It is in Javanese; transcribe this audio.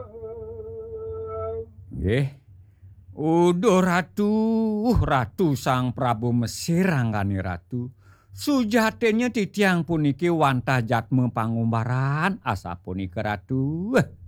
Nggih. Uduh Ratu, Ratu Sang Prabu Mesir ranggane Ratu. Sujatine titiang puniki wantah jatme pangumbaran asapunika Ratu.